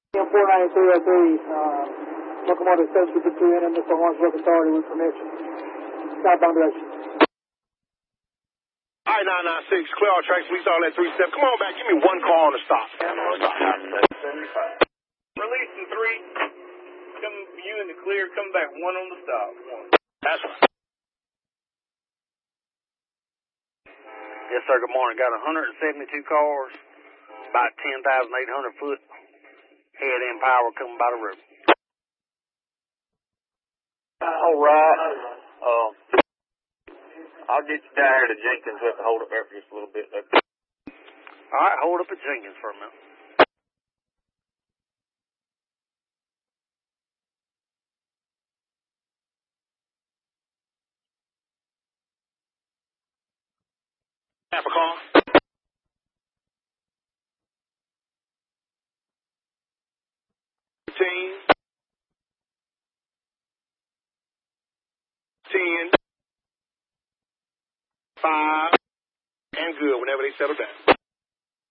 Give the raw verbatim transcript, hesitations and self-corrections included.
four ninety-three oh three, uh, locomotive seven two two N M, Mister Lawrence Local Authority with permission. Southbound direction. All right, nine nine six, clear all tracks, police all at three seven. Come on back, give me one call on the stop. Releasing three. Come, you in the clear, come back, one on the stop. One. That's right. Yes, sir, good morning. Got one hundred seventy-two cars, about ten thousand eight hundred foot head end power coming by the road. All right. Um, I'll get you down here to Jenkins. We'll have to hold up there for just a little bit. There. All right, hold up at Jenkins for a minute. Half a car. Fifteen. Ten. Five. And good whenever they settle down.